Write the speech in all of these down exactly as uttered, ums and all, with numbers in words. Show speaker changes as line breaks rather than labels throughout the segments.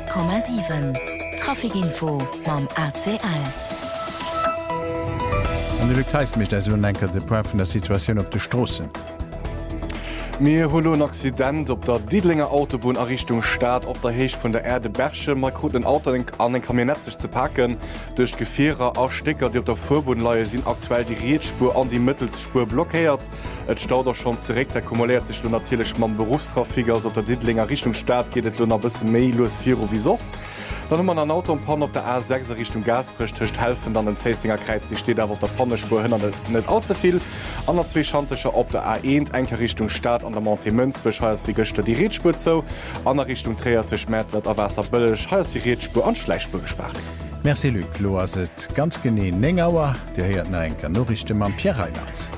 Komma sieben. Trafikinfo mam A C L.
An de heist mich der Sodenker de Pro vun der Situation op de Strossen.
Mir holo ein Accident op der Diedlinger Autobahn a Richtung Staat op der Heech vun der Erde Berche mal gut den Auto an den Kamionett sich zu packen durch Gefährer a Stecker, die op der Vorbodenleihe sind aktuell die Riedspur an die Mittelspur blockiert. Et staut doch schon direkt akkumuliert sich nur natürlich man Berufstrafik also op der Diedlinger Richtung Staat geht et ein bisschen mehr los vier wie sos. Dann man ein Auto Pan op der A sechs Richtung Gasbricht töcht helfen dann dem Zesinger Kreis die steht auf der Pannespur hin net allzu viel an der zwei Schantische op der A eins enke Richtung Staat an der Monte Münzbech heißt wie Göster die Redspur zo an der Richtung Träertisch Mätlet a Wasser bëllech heißt die Redspur an Schleichspur gesperrt.
Merci Luc, lo as et ganz gene Nengauer, der heiert enker Norrichte am Pierre Reinhardt.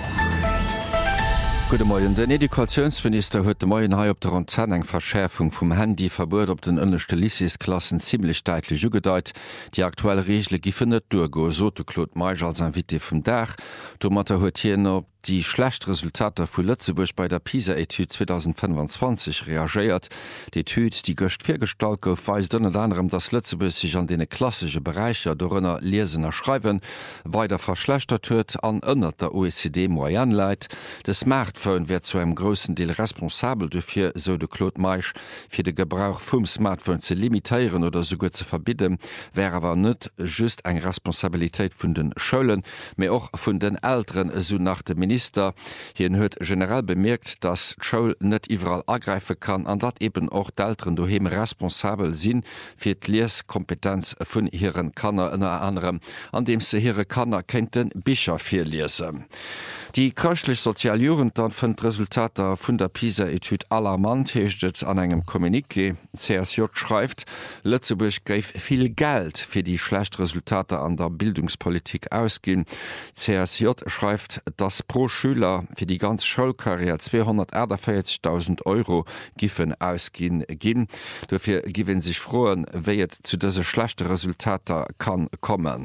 Gute Morgen. Den Edukationsminister huet de Morgen hai op der Antenne eng Verschärfung vum Handy verbot op den ënnechte Lyceesklassen ziemlich deitlich ugedeit. Die aktuelle Regel gife net durgo so Claude Meij als ein Wit vum Dach. Do mat huet hien op die schlecht Resultater vu Lützeburg bei der PISA-Etude zwanzig fünfundzwanzig reagiert. Die Etude, die göcht firstalt gouf, weist unter anderem, dass Lützeburg sich an dene klassische Bereicher dorënner lesen erschreiben, weiter verschlechtert huet an ënnert der O E C D-Moyen leit. De Smartphone wird zu einem großen Deal responsabel dafür, so de Claude Meij, für den Gebrauch vom Smartphone zu limitieren oder sogar zu verbieten, wäre aber nicht just eine Responsabilität von den Schulen, mehr auch von den Eltern, so nach dem Minister. Hier hat generell bemerkt, dass die Schule nicht überall angreifen kann, und dass eben auch die Eltern daheim responsabel sind für die Lesekompetenz von ihren Kindern, unter anderem, an dem sie ihre Kinder könnten Bücher viel lesen. Die kirchlich Sozialjugend dann von Resultater vun der PISA-Etude alarmant hecht an engem Kommuniqué. C S J schreibt, Lützeburg geif viel Geld für die schlecht Resultate an der Bildungspolitik ausgehen. C S J schreibt, dass pro Schüler für die ganze Schulkarriere zweihundertvierzigtausend Euro giffen ausgehen gin. Dafür given sich frohen, wer zu diese schlechten Resultate kann kommen.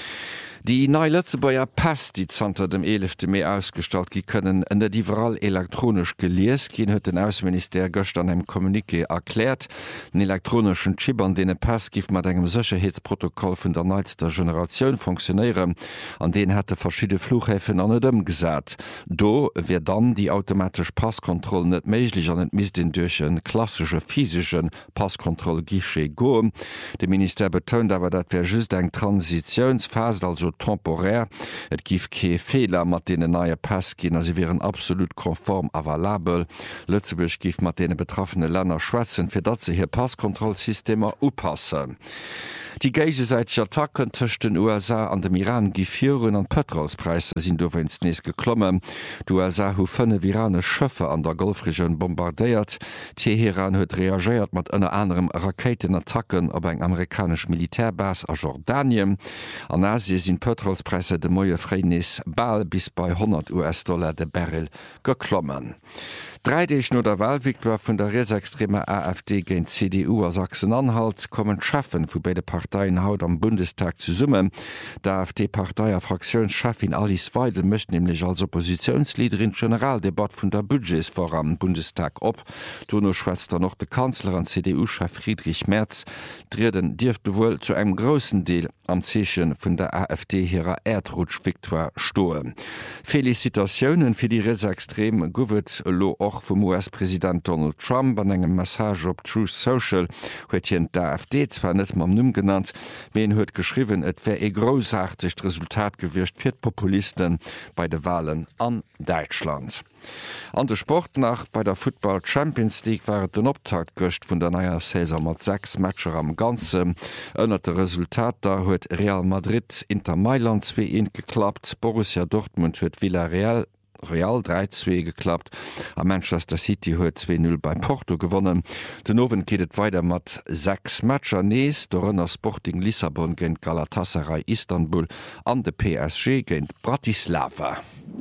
Die neue Lützebauer Pass, die zanter dem elften Mai ausgestellt gi können en der überall elektronisch gelees gin huet den Außenminister gocht an einem Kommuniqué erklärt. Den elektronischen Chip an denen Pass gif mat engem Sicherheitsprotokoll vun der neuester Generation funktionieren, an den hätte verschiedene Flughäfen an dem gesat. Do wär dann die automatisch Passkontrolle net méiglich an net mis den durch een klassische physischen Passkontrolle Guichet go. Der Minister betont aber, dat wär just eng Transitionsphase, also temporär. Et gif ke Fehler mat dee neue Pass gin, sie wären absolut konform avalabel. Lützeburg gif mat dee betroffene Länder schwätzen, fir dat ze hier Passkontrollsystemer upassen. Die gegenseitigen Attacken zwischen den U S A an dem Iran Gifieren an Petrolspreise sind over ins Nees geklommen. Die U S A hu fünf iranische Schiffe an der Golfregion bombardiert. Teheran hat reagiert mit unter anderem Raketenattacken auf eine amerikanische Militärbase in Jordanien. An Asien sind Petrolspreise de moie Freinis bald bis bei hundert US-Dollar de Barrel geklommen. Dreideich no der Wahlviktor vun der rechtsextreme A f D gegen C D U a Sachsen-Anhalt kommen Schaffen vu beide Parteien haut am Bundestag zu summen. Der A f D-Partei a Fraktionschefin Alice Weidel möchte nämlich als Oppositionsleaderin Generaldebatte vun der Budgets vor am Bundestag op. Dono schwätzt er noch der Kanzler an C D U-Chef Friedrich Merz. Dreden dürfte wohl zu einem großen Deal am Zechen vun der A f D ihrer Erdrutsch-Viktor stohen. Felicitationen für die rechtsextremen Gouvet lo och vom U S-Präsident Donald Trump an engem Message op Truth Social huet hien der A f D zwar net mam Numm genannt, men huet geschrieben, et wär e großartig Resultat gewircht fir Populisten bei de Wahlen an Deutschland. An der Sport nach bei der Football Champions League war den Optakt göcht vun der neuer Saison mat sechs Matcher am ganze. Ënnerte Resultat da huet Real Madrid Inter Mailand zwei eins geklappt, Borussia Dortmund huet Villarreal Real drei zwei geklappt, a Manchester City huet zwei null bei Porto gewonnen. Den Owen geht weiter mat sechs Matcher nees, dorënner Sporting Lissabon géint Galatasaray Istanbul an de P S G géint Bratislava.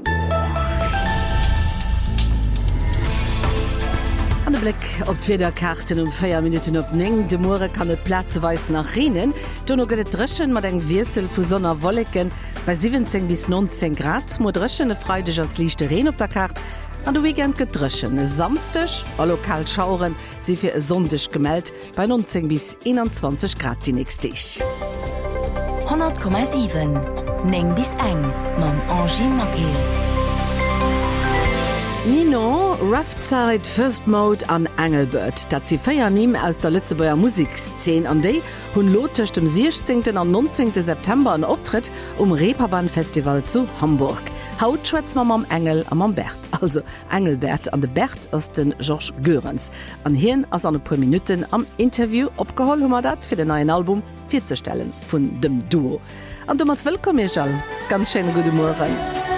An den Blick op d'Wederkarten um vier Minuten op neng. De Moore kann et Plazeweis nach Rhinen. Donno gëtt Drëschen mat eng Wirsel vu Sonner Wolleken bei siebzehn bis neunzehn Grad. Mo Drëschen e freideg ass lichte Reen op der Kart. An de Weekend gedrschen samstech a lokal Schauren sie fir e sondech gemeldt bei neunzehn bis einundzwanzig Grad die nächste ich.
hundert Komma sieben Neng bis eng mam Angie Makel.
Nino, Roughside, First Mode an Engelbert, dat sie feier nim aus der Lützebauer Musikszen an déi hunn lotech dem sechzehnten an neunzehnten September an Optritt um Reeperbahn-Festival zu Hamburg. Haut schwätz man am Engel am am Bert, also Engelbert an de Bert aus den George Görens. An hien ass an e paar Minuten am Interview opgeholl hummer dat fir den neuen Album vier zu stellen vun dem Duo. An du mat willkommen, Michel. Ganz schöne gute Morgen.